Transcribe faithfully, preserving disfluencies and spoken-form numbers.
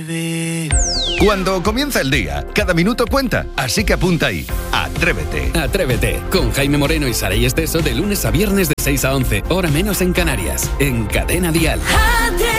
Cuando comienza el día, cada minuto cuenta, así que apunta ahí. Atrévete. Atrévete, con Jaime Moreno y Saray Esteso de lunes a viernes de seis a once, hora menos en Canarias, en Cadena Dial. Atrévete.